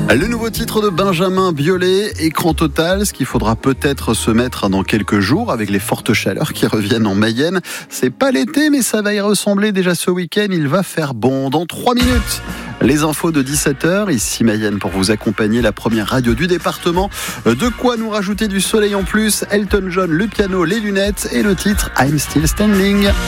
Le nouveau titre de Benjamin Biolay, Écran total, ce qu'il faudra peut-être se mettre dans quelques jours avec les fortes chaleurs qui reviennent en Mayenne. C'est pas l'été, mais ça va y ressembler déjà ce week-end. Il va faire bon. Dans 3 minutes, les infos de 17h, ici Mayenne pour vous accompagner, la première radio du département. De quoi nous rajouter du soleil en plus. Elton John, le piano, les lunettes et le titre I'm Still Standing.